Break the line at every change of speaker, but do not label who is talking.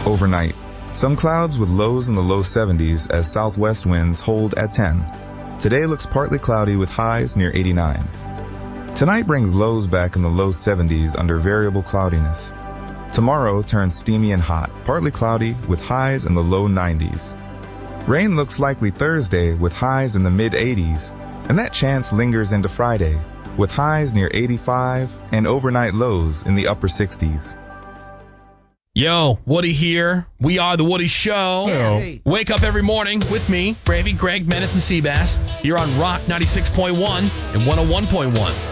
Overnight, some clouds with lows in the low 70s as southwest winds hold at 10. Today looks partly cloudy with highs near 89. Tonight brings lows back in the low 70s under variable cloudiness. Tomorrow turns steamy and hot, partly cloudy with highs in the low 90s. Rain looks likely Thursday with highs in the mid-80s, and that chance lingers into Friday with highs near 85 and overnight lows in the upper 60s.
Yo, Woody here. We are The Woody Show.
Hey.
Wake up every morning with me, Bravey, Greg, Menace, and Seabass. You're on Rock 96.1 and 101.1.